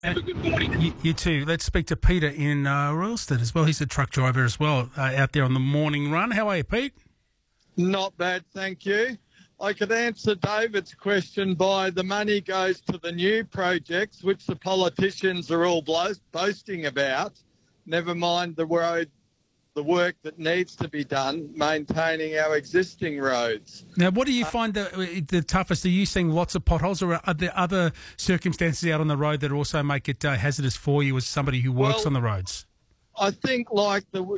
Have a good morning. You too. Let's speak to Peter in Royalston as well. He's a truck driver as well, out there on the morning run. How are you, Pete? Not bad, thank you. I could answer David's question by the money goes to the new projects, which the politicians are all boasting about. Never mind the work that needs to be done, maintaining our existing roads. Now, what do you find the toughest? Are you seeing lots of potholes, or are there other circumstances out on the road that also make it hazardous for you as somebody who works on the roads? I think like the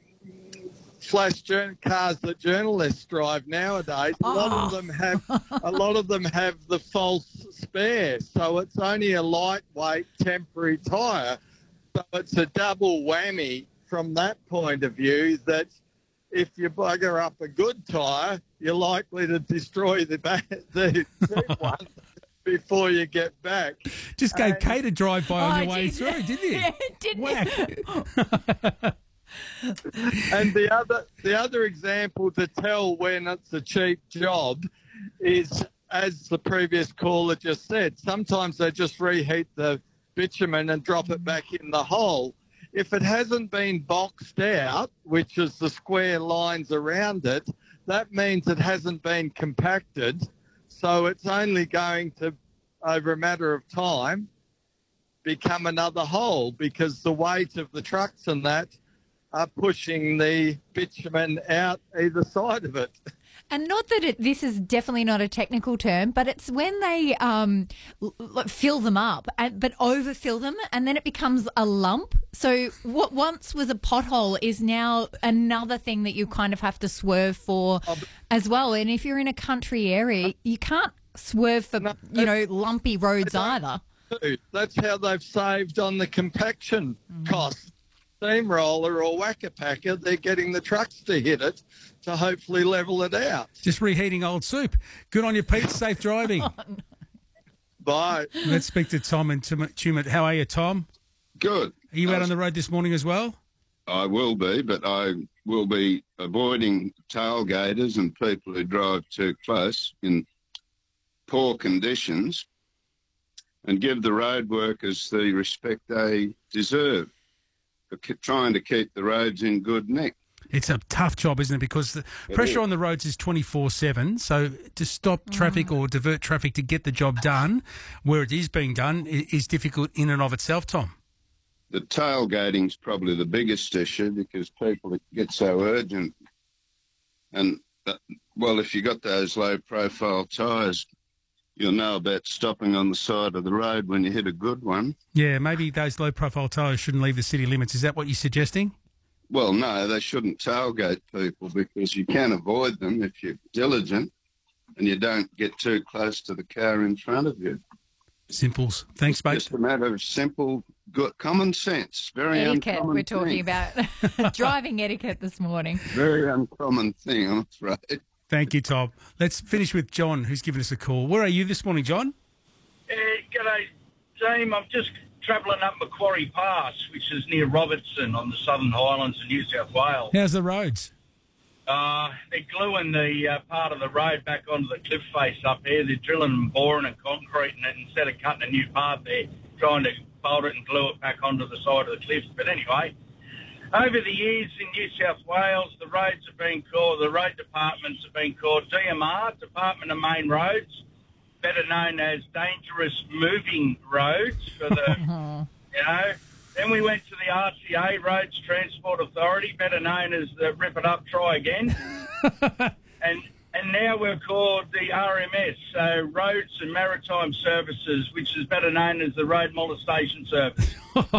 cars that journalists drive nowadays, a lot of them have the false spare, so it's only a lightweight temporary tyre. So it's a double whammy from that point of view, that if you bugger up a good tyre, you're likely to destroy the cheap one before you get back. Just gave Kate a drive-by on your way through, didn't you? Yeah, didn't Whack. And the other example to tell when it's a cheap job is, as the previous caller just said, sometimes they just reheat the bitumen and drop it back in the hole. If it hasn't been boxed out, which is the square lines around it, that means it hasn't been compacted. So it's only going to, over a matter of time, become another hole, because the weight of the trucks and that are pushing the bitumen out either side of it. And not that this is definitely not a technical term, but it's when they fill them up, but overfill them, and then it becomes a lump. So what once was a pothole is now another thing that you kind of have to swerve for as well. And if you're in a country area, you can't swerve for, lumpy roads either. That's how they've saved on the compaction costs. Steamroller or whacker-packer, they're getting the trucks to hit it to hopefully level it out. Just reheating old soup. Good on you, Pete. Safe driving. Bye. Let's speak to Tom in Tumut. How are you, Tom? Good. Are you out on the road this morning as well? I will be, but I will be avoiding tailgaters and people who drive too close in poor conditions, and give the road workers the respect they deserve for trying to keep the roads in good nick. It's a tough job, isn't it? Because the pressure on the roads is 24/7. So to stop traffic or divert traffic to get the job done where it is being done is difficult in and of itself, Tom. The tailgating's probably the biggest issue, because people get so urgent. And, if you got those low-profile tyres, you'll know about stopping on the side of the road when you hit a good one. Yeah, maybe those low-profile tyres shouldn't leave the city limits. Is that what you're suggesting? Well, no, they shouldn't tailgate people, because you can avoid them if you're diligent and you don't get too close to the car in front of you. Simples. Thanks, mate. Just a matter of simple, good common sense. Very etiquette. uncommon We're talking thing. about driving etiquette this morning. Very uncommon thing, I'm afraid. Thank you, Tom. Let's finish with John, who's given us a call. Where are you this morning, John? G'day, team. I'm just travelling up Macquarie Pass, which is near Robertson on the Southern Highlands of New South Wales. How's the roads? They're gluing the part of the road back onto the cliff face up here. They're drilling and boring and concreting it instead of cutting a new path. They're trying to bolt it and glue it back onto the side of the cliff. But anyway, over the years in New South Wales, the road departments have been called DMR, Department of Main Roads, better known as Dangerous Moving Roads for the, Then we went to the RTA, Roads Transport Authority, better known as the Rip It Up, Try Again. and now we're called the RMS, so Roads and Maritime Services, which is better known as the Road Molestation Service.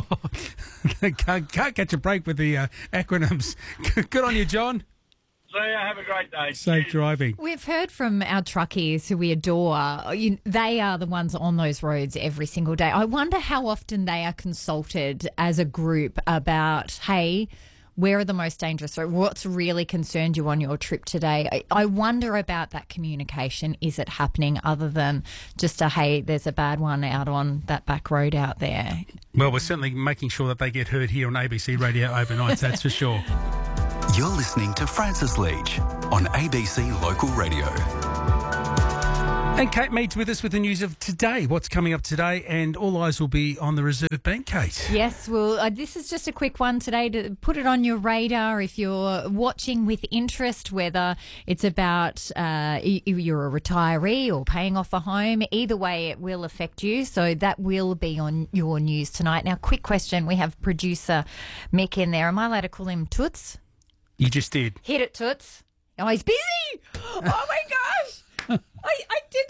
Can't catch a break with the acronyms. Good on you, John. So have a great day. Safe driving. We've heard from our truckies who we adore. They are the ones on those roads every single day. I wonder how often they are consulted as a group about, hey, where are the most dangerous roads? What's really concerned you on your trip today? I wonder about that communication. Is it happening other than just hey, there's a bad one out on that back road out there? Well, we're certainly making sure that they get heard here on ABC Radio overnight, that's for sure. You're listening to Francis Leach on ABC Local Radio. And Kate Mead's with us with the news of today. What's coming up today? And all eyes will be on the Reserve Bank, Kate. Yes, well, this is just a quick one today to put it on your radar if you're watching with interest, whether it's about you're a retiree or paying off a home. Either way, it will affect you. So that will be on your news tonight. Now, quick question. We have producer Mick in there. Am I allowed to call him Toots? You just did. Hit it, Toots. Oh, he's busy. Oh, my gosh. I did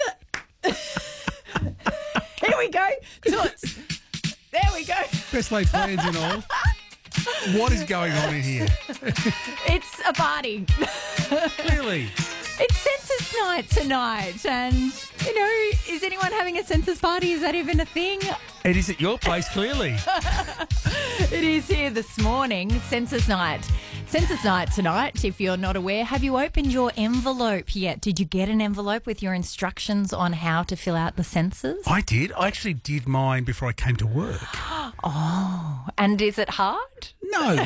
that. Here we go. Toots. There we go. Best laid plans and all. What is going on in here? It's a party. Really? It's census night tonight. And, you know, is anyone having a census party? Is that even a thing? It is at your place, clearly. It is here this morning. Census night. Census night tonight, if you're not aware. Have you opened your envelope yet? Did you get an envelope with your instructions on how to fill out the census? I did. I actually did mine before I came to work. Oh, and is it hard? No.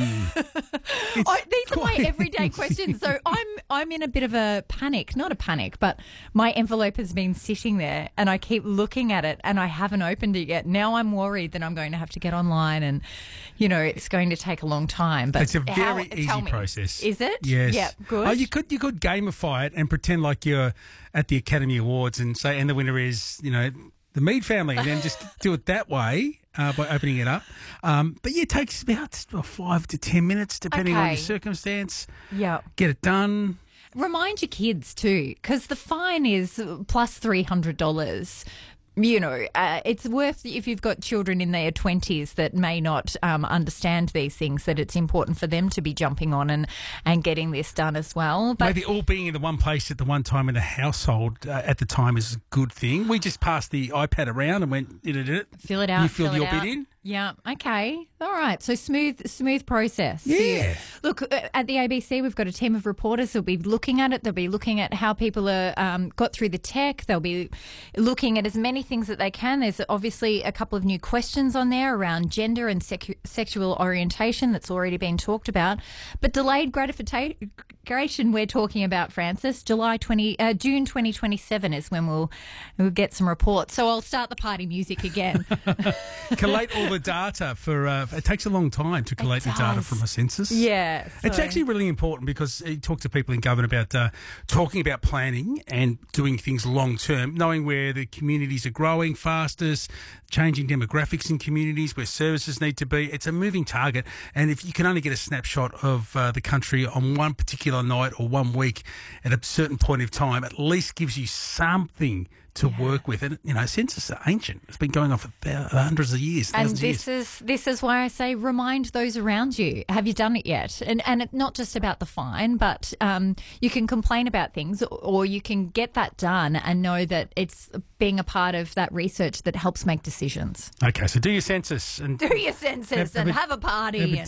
These are my everyday questions. So I'm in a bit of a panic. Not a panic, but my envelope has been sitting there and I keep looking at it and I haven't opened it yet. Now I'm worried that I'm going to have to get online and, you know, it's going to take a long time. But it's a very easy process. Is it? Yes. Yeah, good. Oh, you could gamify it and pretend like you're at the Academy Awards and say, and the winner is, you know, the Mead family, and then just do it that way by opening it up. But yeah, it takes about 5 to 10 minutes, depending on your circumstance. Yeah. Get it done. Remind your kids too, because the fine is plus $300. You know, it's worth, if you've got children in their 20s that may not understand these things, that it's important for them to be jumping on and getting this done as well. But maybe all being in the one place at the one time in the household at the time is a good thing. We just passed the iPad around and went, fill it out. You filled your bit in? Yeah. Okay. All right. So smooth process. Yeah. Look, at the ABC, we've got a team of reporters that'll be looking at it. They'll be looking at how people are got through the tech. They'll be looking at as many things that they can. There's obviously a couple of new questions on there around gender and sexual orientation that's already been talked about. But delayed gratification we're talking about, Francis. June 2027 is when we'll get some reports. So I'll start the party music again. Collate all the data for it takes a long time to collate the data from a census. Yeah, it's actually really important because you talk to people in government about talking about planning and doing things long term, knowing where the communities are growing fastest, changing demographics in communities, where services need to be. It's a moving target, and if you can only get a snapshot of the country on one particular night or 1 week at a certain point of time, at least gives you something to work with. And, you know, census are ancient. It's been going on for hundreds of years. And this is why I say remind those around you. Have you done it yet? And it's not just about the fine, but you can complain about things or you can get that done and know that it's being a part of that research that helps make decisions. Okay, so do your census. And have a party.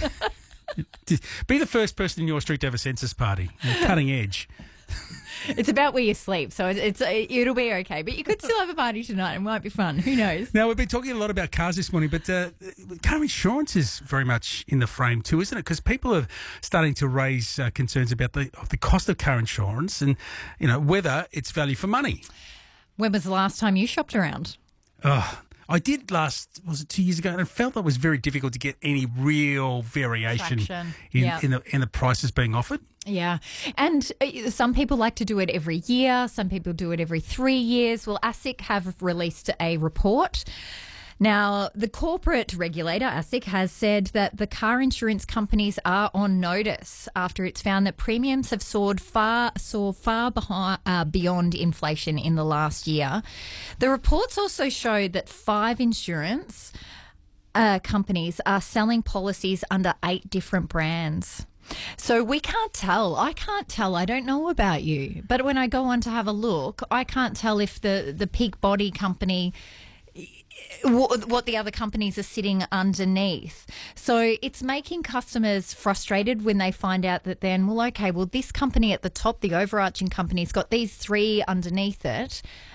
Be the first person in your street to have a census party. Cutting edge. It's about where you sleep, so it'll be okay. But you could still have a party tonight. It might be fun. Who knows? Now, we've been talking a lot about cars this morning, but car insurance is very much in the frame too, isn't it? Because people are starting to raise concerns about the cost of car insurance and, you know, whether it's value for money. When was the last time you shopped around? I did was it 2 years ago, and I felt that it was very difficult to get any real variation in the prices being offered. Yeah. And some people like to do it every year. Some people do it every 3 years. Well, ASIC have released a report. Now, the corporate regulator, ASIC, has said that the car insurance companies are on notice after it's found that premiums have soared far beyond inflation in the last year. The reports also showed that 5 insurance companies are selling policies under 8 different brands. So we can't tell. I can't tell. I don't know about you. But when I go on to have a look, I can't tell if the Peak Body company, what the other companies are sitting underneath. So it's making customers frustrated when they find out that then, this company at the top, the overarching company's got these 3 underneath it.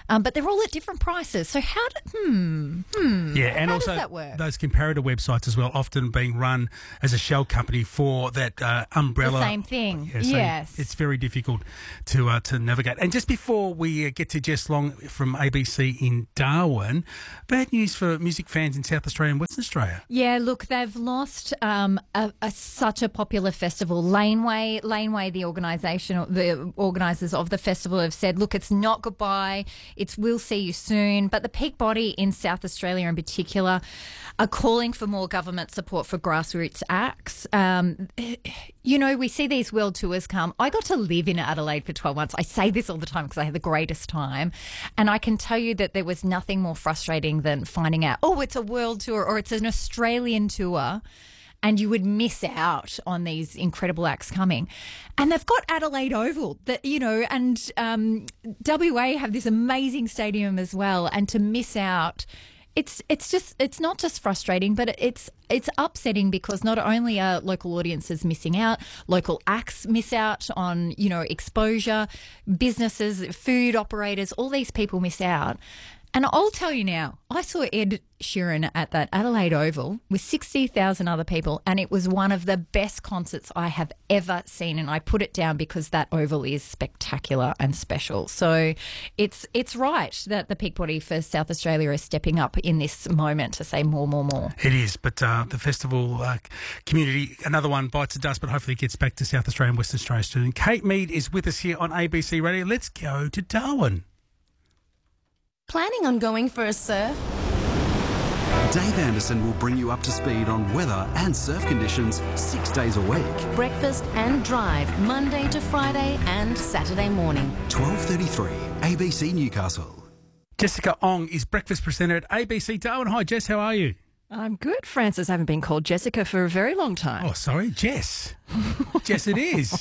but they're all at different prices. So how and and how also does that work? those comparator websites as well, often being run as a shell company for that umbrella. The same thing. Yeah, so yes. it's very difficult to navigate. And just before we get to Jess Long from ABC in Darwin, bad news for music fans in South Australia and Western Australia. Yeah, look, they've lost such a popular festival. Laneway, the organisers of the festival have said, look, it's not goodbye, it's we'll see you soon. But the Peak Body in South Australia in particular are calling for more government support for grassroots acts. We see these world tours come. I got to live in Adelaide for 12 months. I say this all the time because I had the greatest time. And I can tell you that there was nothing more frustrating than finding out, it's a world tour or it's an Australian tour, and you would miss out on these incredible acts coming. And they've got Adelaide Oval, and WA have this amazing stadium as well. And to miss out, it's not just frustrating, but it's upsetting because not only are local audiences missing out, local acts miss out on, exposure, businesses, food operators, all these people miss out. And I'll tell you now, I saw Ed Sheeran at that Adelaide Oval with 60,000 other people, and it was one of the best concerts I have ever seen. And I put it down because that Oval is spectacular and special. So it's right that the Peak Body for South Australia is stepping up in this moment to say more. It is, but the festival community, another one bites the dust, but hopefully it gets back to South Australia and Western Australia soon. Kate Mead is with us here on ABC Radio. Let's go to Darwin. Planning on going for a surf? Dave Anderson will bring you up to speed on weather and surf conditions 6 days a week. Breakfast and drive Monday to Friday and Saturday morning. 12:33 ABC Newcastle. Jessica Ong is breakfast presenter at ABC Darwin. Hi, Jess, how are you? I'm good, Francis. I haven't been called Jessica for a very long time. Oh, sorry, Jess. Jess it is.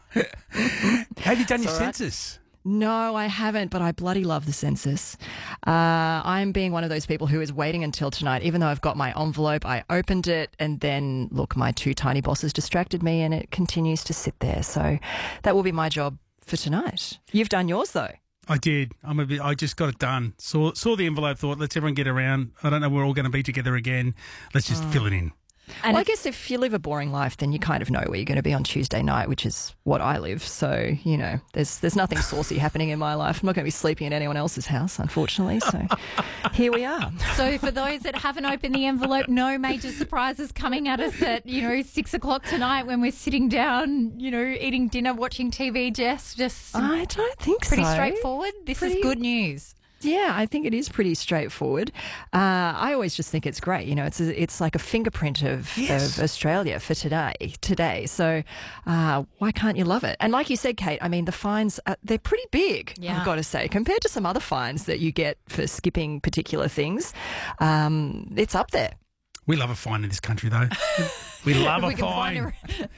Have you done your census? No, I haven't, but I bloody love the census. I'm being one of those people who is waiting until tonight, even though I've got my envelope. I opened it and then, look, my two tiny bosses distracted me and it continues to sit there. So that will be my job for tonight. You've done yours, though. I did. I just got it done. Saw the envelope, thought, let's everyone get around. I don't know, we're all going to be together again. Let's just fill it in. And I guess if you live a boring life, then you kind of know where you're going to be on Tuesday night, which is what I live. So, there's nothing saucy happening in my life. I'm not going to be sleeping at anyone else's house, unfortunately. So here we are. So for those that haven't opened the envelope, no major surprises coming at us at, 6 o'clock tonight when we're sitting down, eating dinner, watching TV, Jess. I don't think pretty so. straightforward. This is good news. Yeah, I think it is pretty straightforward. I always just think it's great. It's like a fingerprint of Australia for today. So why can't you love it? And like you said, Kate, I mean, the fines, they're pretty big, I've got to say, compared to some other fines that you get for skipping particular things. It's up there. We love a fine in this country, though. We love a fine.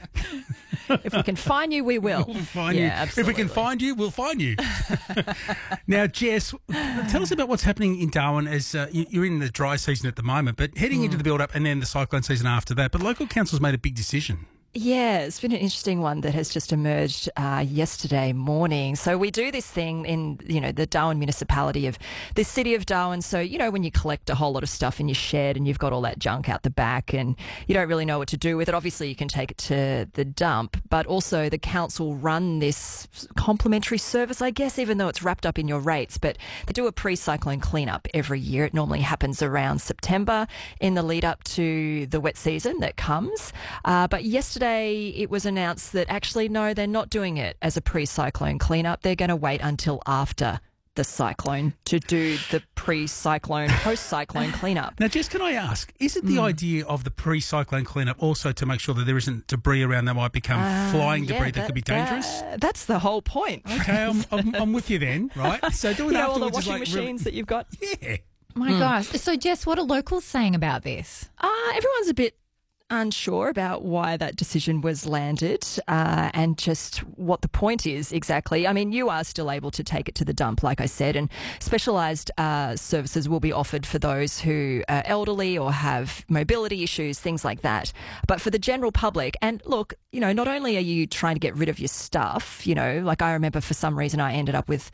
If we can find you, we will. We'll find you. Absolutely. If we can find you, we'll find you. Now, Jess, tell us about what's happening in Darwin as you're in the dry season at the moment, but heading into the build-up and then the cyclone season after that. But local council's made a big decision. Yeah, it's been an interesting one that has just emerged yesterday morning. So we do this thing in, the Darwin municipality of the city of Darwin. So, when you collect a whole lot of stuff in your shed and you've got all that junk out the back and you don't really know what to do with it, obviously you can take it to the dump, but also the council run this complimentary service, I guess, even though it's wrapped up in your rates. But they do a pre-cyclone cleanup every year. It normally happens around September in the lead up to the wet season that comes. But yesterday, it was announced that actually, no, they're not doing it as a pre-cyclone cleanup. They're going to wait until after the cyclone to do the pre-cyclone, post-cyclone cleanup. Now, Jess, can I ask, is it the idea of the pre-cyclone cleanup also to make sure that there isn't debris around that might become flying debris that could be dangerous? That's the whole point. Okay, I'm with you then, right? So doing all the afterwards washing is like machines that you've got? Yeah. My gosh. So, Jess, what are locals saying about this? Everyone's a bit unsure about why that decision was landed and just what the point is exactly. I mean, you are still able to take it to the dump, like I said, and specialised services will be offered for those who are elderly or have mobility issues, things like that. But for the general public, and look, you know, not only are you trying to get rid of your stuff, you know, like I remember for some reason I ended up with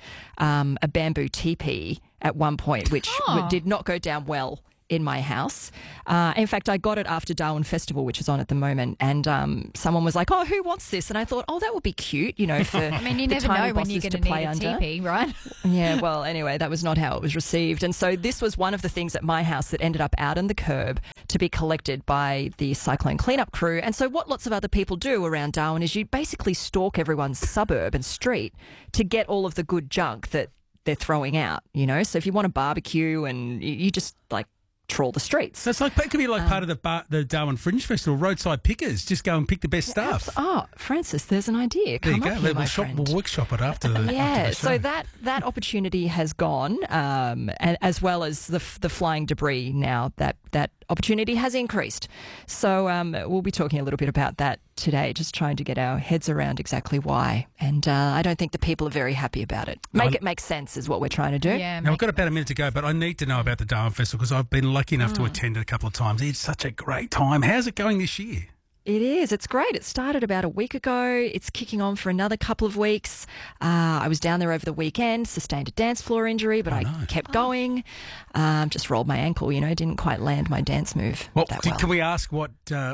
a bamboo teepee at one point, which did not go down well in my house. In fact, I got it after Darwin Festival, which is on at the moment, and someone was like, "Oh, who wants this?" And I thought, "Oh, that would be cute, you know." For I mean, you never know when you're going to need a teepee, right? Yeah. Well, anyway, that was not how it was received, and so this was one of the things at my house that ended up out on the curb to be collected by the cyclone cleanup crew. And so, what lots of other people do around Darwin is you basically stalk everyone's suburb and street to get all of the good junk that they're throwing out. You know, so if you want a barbecue, and you just like trawl the streets. So it's like, it could be like part of the Darwin Fringe Festival, roadside pickers. Just go and pick the best stuff. Oh, Francis, there's an idea. There Come you up go. here, my friend. We'll workshop it after the after the show. So that opportunity has gone, and as well as the flying debris now, that opportunity has increased. So we'll be talking a little bit about that today, just trying to get our heads around exactly why. And I don't think the people are very happy about it. Make it make sense is what we're trying to do. Yeah, now, we've got about a minute to go, but I need to know about the Darwin Festival because I've been lucky enough to attend it a couple of times. It's such a great time. How's it going this year? It is. It's great. It started about a week ago. It's kicking on for another couple of weeks. I was down there over the weekend, sustained a dance floor injury, but I kept going. Just rolled my ankle, you know, didn't quite land my dance move that well. Can we ask what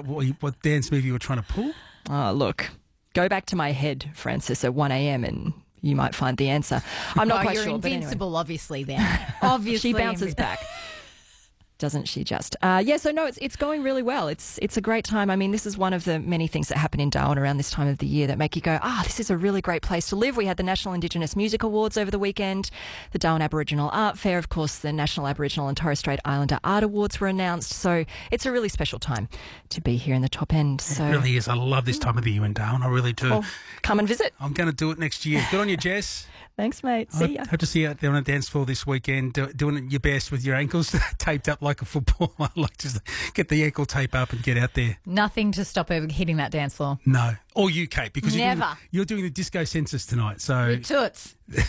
dance move you were trying to pull? Oh, look, go back to my head, Francis, at 1 a.m. and you might find the answer. I'm not quite you're sure. Invincible, but anyway. obviously, then. Obviously. She bounces back. Doesn't she just? So no, it's going really well. It's a great time. I mean, this is one of the many things that happen in Darwin around this time of the year that make you go, this is a really great place to live. We had the National Indigenous Music Awards over the weekend, the Darwin Aboriginal Art Fair, of course, the National Aboriginal and Torres Strait Islander Art Awards were announced. So it's a really special time to be here in the top end. So it really is. I love this time of the year in Darwin. I really do. Well, come and visit. I'm going to do it next year. Good on you, Jess. Thanks, mate. See ya. Hope to see you out there on a dance floor this weekend, doing your best with your ankles taped up like a footballer. Like just get the ankle tape up and get out there. Nothing to stop her hitting that dance floor. No. Or you, Kate, because Never. You're doing the disco census tonight. So Toots. He's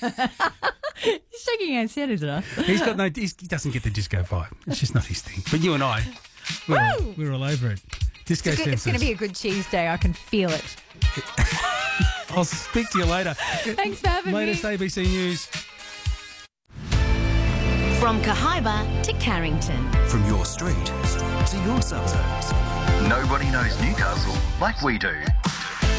shaking his head, isn't he? He doesn't get the disco vibe. It's just not his thing. But you and I, we're all over it. Disco census. It's going to be a good cheese day. I can feel it. I'll speak to you later. Thanks for having me. Latest ABC News. From Cahaiba to Carrington. From your street to your suburbs. Nobody knows Newcastle like we do.